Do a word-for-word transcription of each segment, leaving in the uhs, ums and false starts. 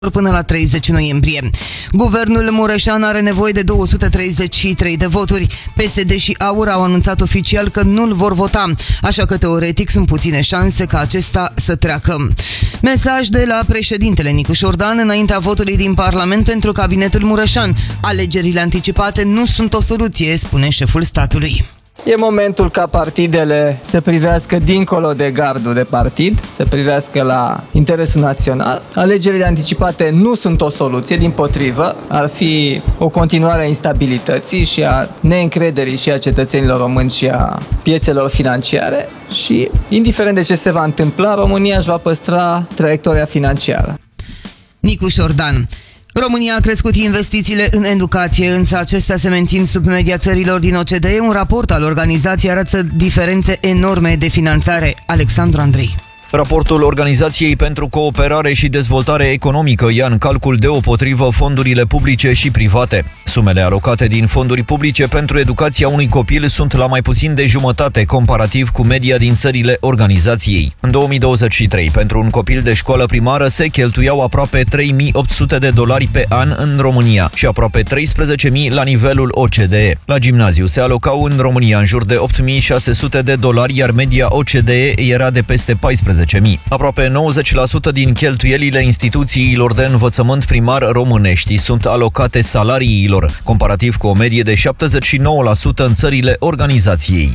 până la treizeci noiembrie. Guvernul Mureșan are nevoie de două sute treizeci și trei de voturi. P S D și AUR au anunțat oficial că nu-l vor vota, așa că teoretic sunt puține șanse ca acesta să treacă. Mesaj de la președintele Nicu Șordan înaintea votului din Parlament pentru cabinetul Mureșan. Alegerile anticipate nu sunt o soluție, spune șeful statului. E momentul ca partidele să privească dincolo de gardul de partid, să privească la interesul național. Alegerile anticipate nu sunt o soluție, dimpotrivă, ar fi o continuare a instabilității și a neîncrederii și a cetățenilor români și a piețelor financiare și, indiferent de ce se va întâmpla, România își va păstra traiectoria financiară. Nicu Șordan. România a crescut investițiile în educație, însă acestea se mențin sub media țărilor din O C D E. Un raport al organizației arată diferențe enorme de finanțare. Alexandru Andrei. Raportul Organizației pentru Cooperare și Dezvoltare Economică ia în calcul deopotrivă fondurile publice și private. Sumele alocate din fonduri publice pentru educația unui copil sunt la mai puțin de jumătate comparativ cu media din țările organizației. În două mii douăzeci și trei, pentru un copil de școală primară se cheltuiau aproape trei mii opt sute de dolari pe an în România și aproape treisprezece mii la nivelul O C D E. La gimnaziu se alocau în România în jur de opt mii șase sute de dolari, iar media O C D E era de peste paisprezece mii. Aproape nouăzeci la sută din cheltuielile instituțiilor de învățământ primar românești sunt alocate salariilor, comparativ cu o medie de șaptezeci și nouă la sută în țările organizației.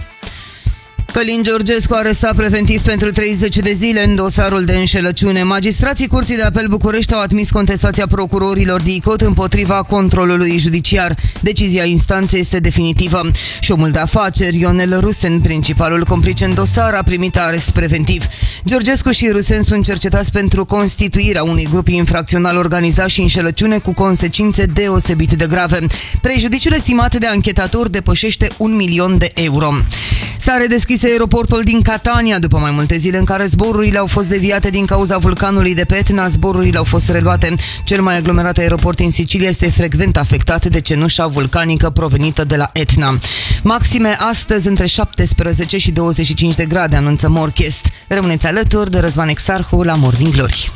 Călin Georgescu arestat preventiv pentru treizeci de zile în dosarul de înșelăciune. Magistrații Curții de Apel București au admis contestația procurorilor DICOT împotriva controlului judiciar. Decizia instanței este definitivă. Și omul de afaceri, Ionel Rusen, principalul complice în dosar, a primit arest preventiv. Georgescu și Rusen sunt cercetați pentru constituirea unui grup infracțional organizat și înșelăciune cu consecințe deosebit de grave. Prejudiciul estimat de anchetator depășește un milion de euro. S-a redeschis aeroportul din Catania după mai multe zile în care zborurile au fost deviate din cauza vulcanului de pe Etna. Zborurile au fost reluate. Cel mai aglomerat aeroport în Sicilia este frecvent afectat de cenușa vulcanică provenită de la Etna. Maxime astăzi între șaptesprezece și douăzeci și cinci de grade, anunță Morchest. Rămâneți alături de Răzvan Exarhu la Morning Glory.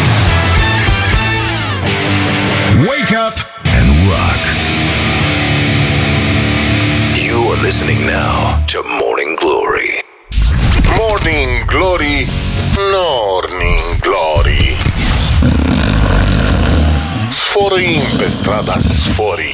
Wake up and rock. You are listening now to Morning Glory. Morning Glory, Morning Glory. Sfărâim pe strada Sforii.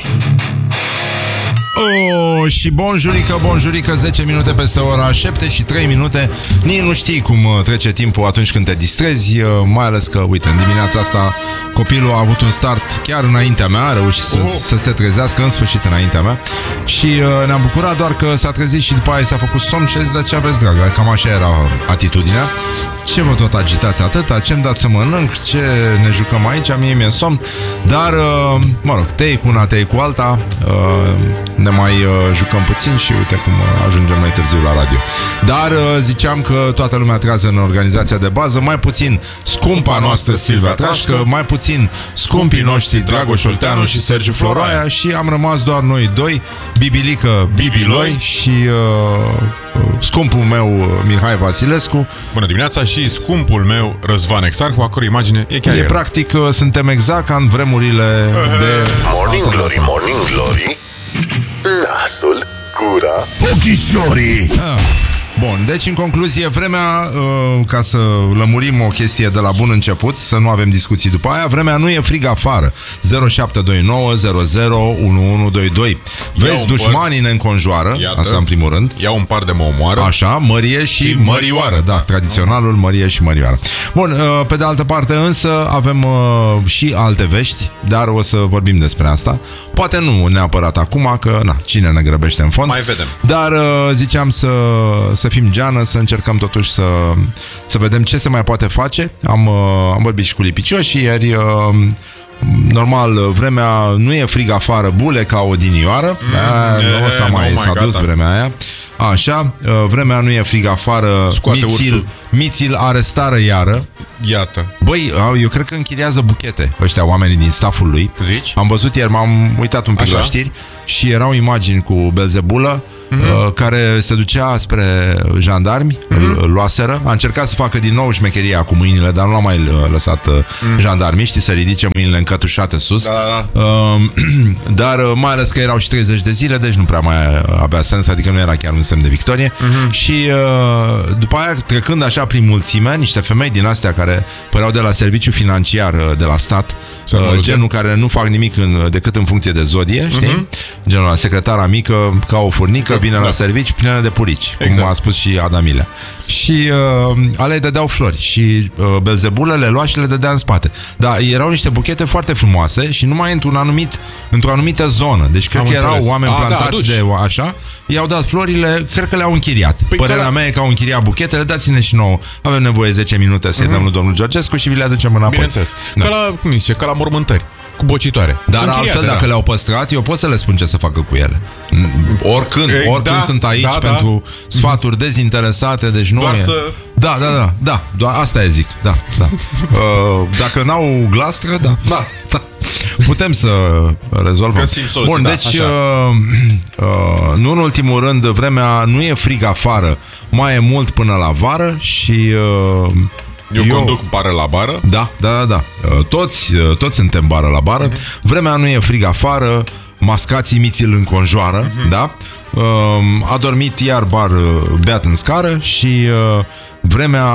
Oh, și bonjurică, bonjurică, zece minute peste ora șapte și trei minute. Nici nu știi cum trece timpul atunci când te distrezi, mai ales că, uite, în dimineața asta copilul a avut un start chiar înaintea mea, a reușit să, oh. să se trezească în sfârșit înaintea mea. Și uh, ne-am bucurat doar că s-a trezit și după aia s-a făcut somn și a zis, dar ce aveți, dragă? Cam așa era atitudinea. Ce vă tot agitați atâta? Ce-mi dați să mănânc? Ce ne jucăm aici? Mie mi-e somn. Dar, uh, mă rog, tei cu una, tei cu alta, uh, ne mai uh, jucăm puțin și uite cum uh, ajungem mai târziu la radio. Dar uh, ziceam că toată lumea trează în organizația de bază, mai puțin scumpa noastră Silvia Trașcă, mai puțin scumpii noștri Dragoș Olteanu și Sergiu Floroaia și am rămas doar noi doi, Bibilică Bibiloi și uh, scumpul meu Mihai Vasilescu. Bună dimineața, și scumpul meu Răzvan Exarhu, a cărui imagine e chiar E el. practic, suntem exact ca în vremurile de... Morning Glory, Morning Glory. Nasul, gura, Ochișorii. Ah. Bun, deci în concluzie, vremea, uh, ca să lămurim o chestie de la bun început, să nu avem discuții după aia, vremea nu e frig afară. Zero șapte doi nouă zero zero unu unu doi doi. Vezi, dușmanii ne înconjoară. Iată. Asta în primul rând. Ia un par de măomoară. Așa, mărie și, și mărioară. mărioară. Da, tradiționalul mărie și mărioară. Bun, uh, pe de altă parte însă avem uh, și alte vești, dar o să vorbim despre asta. Poate nu neapărat acum, că na, cine ne grăbește în fond. Mai vedem. Dar uh, ziceam să să fim geană, să încercăm totuși să, să vedem ce se mai poate face. Am, am vorbit și cu lipicioși ieri. Normal, vremea nu e frig afară, bule ca o dinioară. mm, da, e, Nu s-a mai, s-a dus vremea aia. Așa, vremea nu e frig afară. Mițil, mițil arestară iară. Iată. Băi, eu cred că închiriază buchete ăștia oamenii din stafful lui. Zici? Am văzut ieri, m-am uitat un pic Așa? la știri și erau imagini cu Belzebulă. uh-huh. care se ducea spre jandarmi, uh-huh. îl luaseră, a încercat să facă din nou șmecheria cu mâinile, dar nu l-a mai lăsat uh-huh. jandarmiștii să ridice mâinile încătușate sus. Da, da. Uh, dar mai ales că erau și treizeci de zile, deci nu prea mai avea sens, adică nu era chiar un semn de victorie. Uh-huh. Și uh, după aia, trecând așa prin mulțime, niște femei din astea care păreau de la serviciu financiar de la stat, uh, genul care nu fac nimic în, decât în funcție de zodie, știi? Uh-huh. Genul la secretara mică, ca o furnică, vine da. la serviciu plină de purici, exact. Cum a spus și Adamilea. Și uh, alea îi dădeau flori și uh, Belzebulă le lua și le dădea în spate. Dar erau niște buchete foarte frumoase și numai într-un anumit, într-o anumită zonă. Deci cred Am că înțeles. erau oameni a, plantați da, de așa, i-au dat florile, cred că le-au închiriat. Păi Părerea la... mea e că au închiriat buchetele, dați-ne și nouă. Avem nevoie zece minute să-i uh-huh. dăm lui domnul Georgescu și vi le aducem înapoi. Bineînțeles. Da. Ca la, cum zice, ca la mormântări. Cu bocitoare. Dar altfel, dacă da. le-au păstrat, eu pot să le spun ce să facă cu ele. Oricând, Ei, oricând da, sunt aici da, pentru da. sfaturi dezinteresate, deci nu Doar e... să... Da, da, da, da, doar asta e zic, da, da. uh, Dacă n-au glastră, da, da, da. Putem să rezolvăm. Soluții, Bun, da, deci uh, uh, nu în ultimul rând, vremea nu e frig afară, mai e mult până la vară și... Uh, Eu, eu conduc bară la bară. Da, da, da, da. Toți, toți suntem bară la bară. Uh-huh. Vremea nu e frig afară, mascații miți îl înconjoară, uh-huh. da? A dormit iar bar beat în scară și vremea...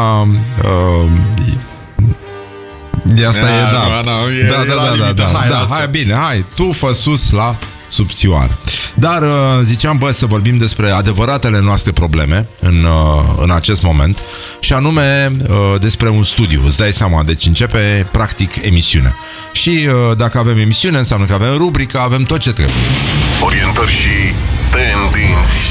De asta da, e, da. Nu, nu, e, da, da, da, da, da, hai, da, hai, bine, hai, tu fă sus la subțioară. Dar ziceam, bă, să vorbim despre adevăratele noastre probleme în, în acest moment și anume despre un studiu. Îți dai seama, deci începe practic emisiunea. Și dacă avem emisiune, înseamnă că avem rubrică, avem tot ce trebuie. Orientări și tendinți.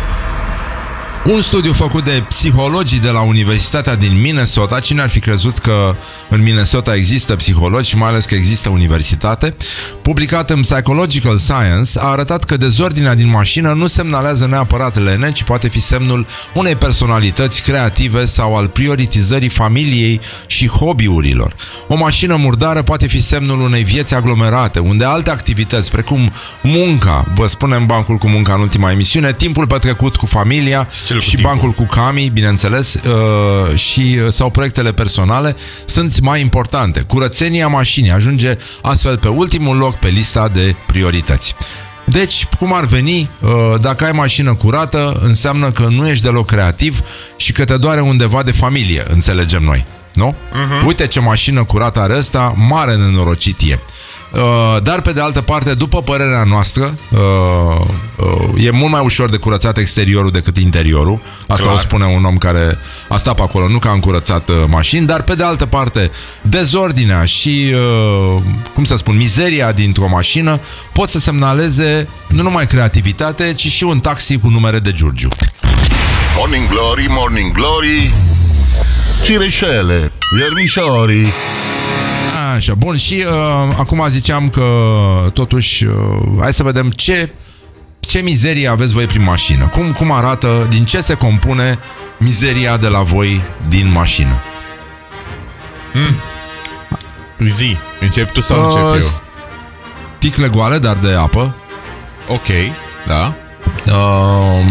Un studiu făcut de psihologii de la Universitatea din Minnesota. Cine ar fi crezut că în Minnesota există psihologi și mai ales că există universitate? Publicat în Psychological Science, a arătat că dezordinea din mașină nu semnalează neapărat lene, ci poate fi semnul unei personalități creative sau al prioritizării familiei și hobby-urilor. O mașină murdară poate fi semnul unei vieți aglomerate, unde alte activități, precum munca, vă spunem bancul cu munca în ultima emisiune, timpul petrecut cu familia și cu bancul cu Cami, bineînțeles, uh, și, sau proiectele personale sunt mai importante. Curățenia mașinii ajunge astfel pe ultimul loc pe lista de priorități. Deci, cum ar veni, uh, dacă ai mașină curată, înseamnă că nu ești deloc creativ și că te doare undeva de familie, înțelegem noi, nu? Uh-huh. Uite ce mașină curată are ăsta, mare nenorocit e. Uh, dar pe de altă parte, după părerea noastră, uh, uh, e mult mai ușor de curățat exteriorul decât interiorul. Asta Clar. o spune un om care a stat pe acolo, nu că a încurățat uh, mașini. Dar pe de altă parte, dezordinea și uh, cum să spun, mizeria dintr-o mașină pot să semnaleze nu numai creativitate, ci și un taxi cu numere de Giurgiu. Morning Glory, Morning Glory, cireșele, viermișorii. Așa, bun, și uh, acum ziceam că totuși, uh, hai să vedem ce, ce mizerie aveți voi prin mașină. Cum, cum arată, din ce se compune mizeria de la voi din mașină? Mm. Zi, încep tu sau încep uh, eu? Sticle goale, dar de apă. Ok, da. Uh,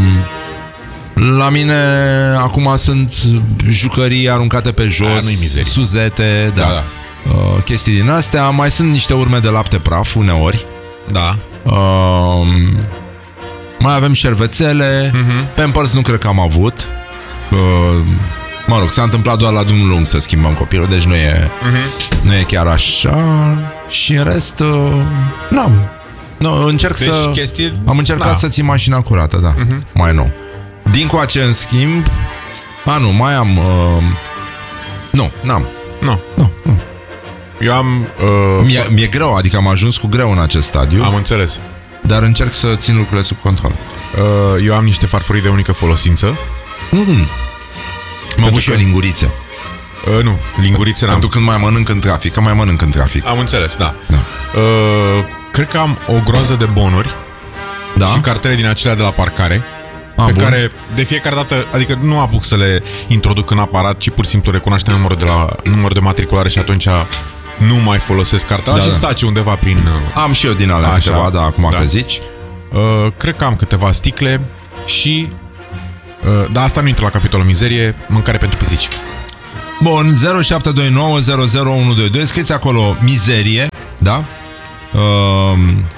La mine acum sunt jucării aruncate pe jos, A, suzete, da, da, da. Uh, chestii din astea. Mai sunt niște urme de lapte praf uneori. Da. uh, Mai avem șervețele. uh-huh. Pampers nu cred că am avut. uh, Mă rog, s-a întâmplat doar la drum lung să schimbăm copilul, deci nu e, uh-huh. nu e chiar așa. Și în rest uh, n-am. No, încerc deci să chestii... Am încercat da. să țin mașina curată, da, uh-huh. mai nou. Din coace, în schimb, a, nu, mai am uh, Nu, n-am. Nu, nu, nu. Eu am uh, mi-e, mi-e greu, adică am ajuns cu greu în acest stadiu. Am înțeles. Dar încerc să țin lucrurile sub control. uh, Eu am niște farfurii de unică folosință. mm. Mă avut și o linguriță. uh, Nu, lingurițe n-am. Pentru când mai mănânc în trafic, că mai mănânc în trafic. Am înțeles, da, da. Uh, Cred că am o groază de bonuri, da? și cartele din acelea de la parcare. A, pe bun. Care de fiecare dată, adică nu apuc să le introduc în aparat, ci pur și simplu recunoaște numărul de la număr de matriculare și atunci nu mai folosesc cartela, da, și da. staci undeva prin... Am și eu din alea câteva, da, acum da. că zici. Uh, cred că am câteva sticle și... Uh, dar asta nu intră la capitolul mizerie, mâncare pentru pisici. Bun, zero șapte doi nouă zero zero unu doi doi, scrieți acolo mizerie, da? Uh,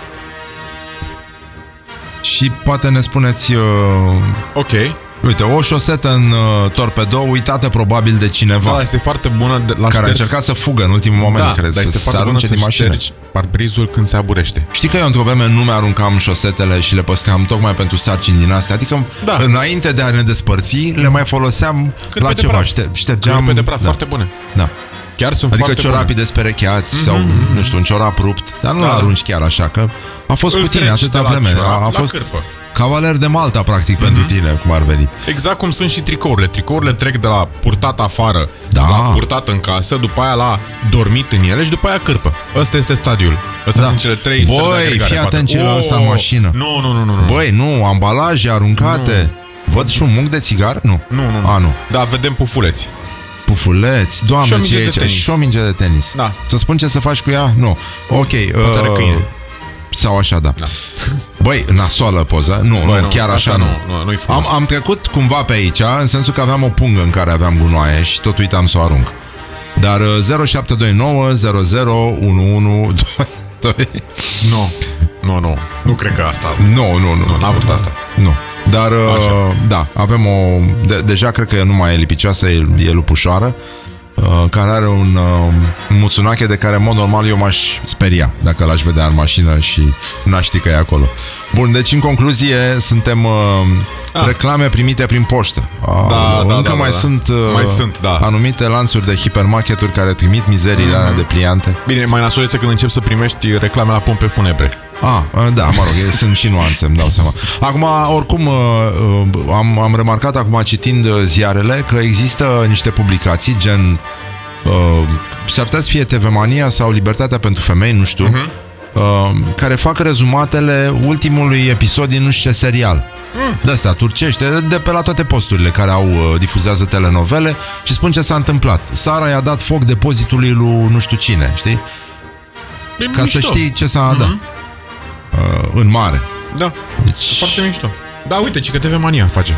și poate ne spuneți... Uh, ok. Uite, o șosetă în uh, torpedou, uitată probabil de cineva. Da, este foarte bună de, la care șters... a încercat să fugă în ultimul moment, da, cred, dar este să foarte se arunce bună din să mașină. Parbrizul când se aburește. Știi că eu într-o vreme nu mi-aruncam șosetele și le păstram tocmai pentru sarcini din astea. Adică da. înainte de a ne despărți, le mai foloseam Cârpe la ceva. Șter- ștergeam... Cârpe de praf, da. Foarte bune. Da. Chiar sunt adică foarte ciorapii bune. desperecheați mm-hmm. sau, nu știu, un ciorap rupt. Dar nu da, l-arunci chiar așa, că a fost îl cu tine atâta vreme. Ciorap, a, a fost cârpă. cavaler de Malta, practic, mm-hmm. pentru tine, cum ar veni. Exact cum sunt și tricourile. Tricourile trec de la purtat afară da. la purtat în casă, după aia la dormit în ele și după aia cârpă. Ăsta este stadiul. Astea da. sunt cele trei stări de agregare. Băi, fii atent ce oh, ăsta în mașină. Nu, nu, nu, nu. Băi, nu, ambalaje aruncate. Nu. Văd și un muc de țigar? Nu. Nu, nu, nu. A, nu. Da, vedem pufuleți. Pufuleți, doamne, ce e aici? Și o minge de tenis. Da. Să spun ce să faci cu ea? Nu. Ok. Poate uh, câine. Sau așa, da. da. Băi, nasoală poza. Nu, Băi, nu, chiar așa nu. nu, nu am, am trecut cumva pe aici, în sensul că aveam o pungă în care aveam gunoaie și tot uitam să o arunc. Dar uh, zero șapte doi nouă zero zero unu unu doi. Nu, nu, nu. Nu cred că asta. Nu, nu, nu. Nu, n-a vrut asta. Nu. Dar, uh, da, avem o... De, deja cred că nu mai e lipicioasă, e, e lupușoară, uh, care are un, uh, un muțunache de care, în mod normal, eu m-aș speria dacă l-aș vedea în mașină și n-aș ști că e acolo. Bun, deci, în concluzie, suntem uh, ah. reclame primite prin poștă. Uh, da, da, încă da, mai, da. Sunt, uh, mai sunt da. anumite lanțuri de hipermarketuri care trimit mizeriile alea mm-hmm. de pliante. Bine, mai nasol este când începi să primești reclame la pompe funebre. Ah, da, mă rog, sunt și nuanțe, îmi dau seama. Acum, oricum, am, am remarcat acum, citind ziarele, că există niște publicații, gen uh, s-ar putea să fie T V Mania sau Libertatea pentru Femei, nu știu, uh-huh. uh, care fac rezumatele ultimului episod din nu știu ce serial. Mm. De-astea, turcește, de, de pe la toate posturile care au uh, difuzează telenovele și spun ce s-a întâmplat. Sara i-a dat foc depozitului lui nu știu cine, știi? E Ca mișto. să știi ce s-a mm-hmm. dat. Uh, în mare. Da, deci... foarte mișto. Da, uite, ce că T V Mania face.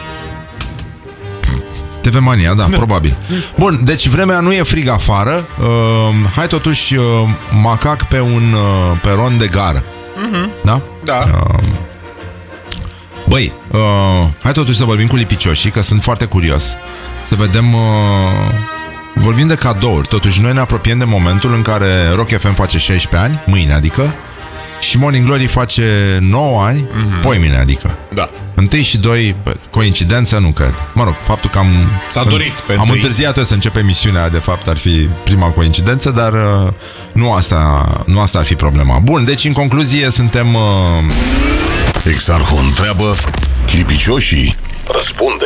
T V Mania, da, da, probabil. Bun, deci vremea nu e frig afară. uh, Hai totuși uh, macac pe un uh, peron de gară. uh-huh. Da? Da. uh, Băi, uh, hai totuși să vorbim cu lipicioșii, că sunt foarte curios. Să vedem uh, vorbim de cadouri. Totuși noi ne apropiem de momentul în care Rock F M face șaisprezece ani, mâine adică, și Morning Glory face nouă ani, mm-hmm. poimine, adică. Da. Întâi și doi, coincidență, nu cred. Mă rog, faptul că am... S-a dorit pe Am întâi. întârziat eu să încep emisiunea, de fapt, ar fi prima coincidență, dar uh, nu, asta, nu asta ar fi problema. Bun, deci, în concluzie, suntem... Uh... Exarhul întreabă, lipicioșii răspunde.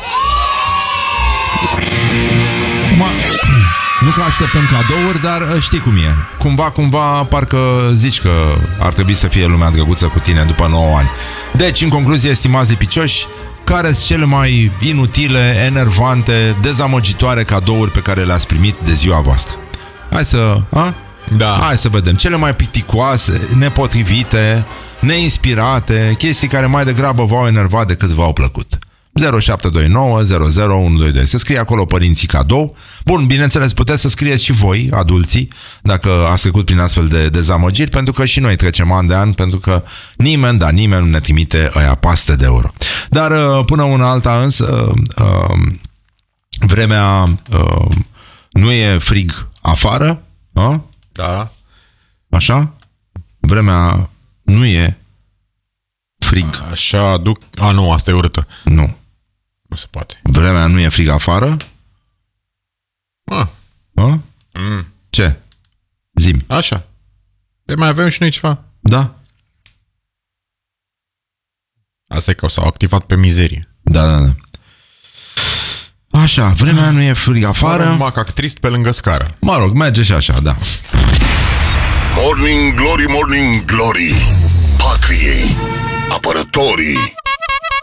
Ma... Nu că așteptăm cadouri, dar știi cum e. Cumva, cumva, parcă zici că ar trebui să fie lumea drăguță cu tine după nouă ani. Deci, în concluzie, estimați lipicioși, care sunt cele mai inutile, enervante, dezamăgitoare cadouri pe care le-ați primit de ziua voastră? Hai să... A? Da. Hai să vedem. Cele mai plicticoase, nepotrivite, neinspirate, chestii care mai degrabă v-au enervat decât v-au plăcut. zero șapte doi nouă zero zero unu doi doi. Se scrie acolo părinții cadou. Bun, bineînțeles, puteți să scrieți și voi, adulții, dacă ați trecut prin astfel de dezamăgiri, pentru că și noi trecem an de an, pentru că nimeni, da, nimeni nu ne trimite aia paste de euro. Dar până una alta însă, vremea nu e frig afară, a? Da. Așa? Vremea nu e frig. Așa duc... A, nu, asta e urâtă. Nu. Nu se poate. Vremea nu e frig afară? Ah. A? Mm. Ce? Zi-mi. Așa. Păi mai avem și noi ceva. Da? Asta e că s-au activat pe mizerie. Da, da, da. Așa, vremea nu e frig afară. Un macac trist pe lângă scară. Mă rog, merge și așa, da. Morning Glory, Morning Glory, patriei, apărătorii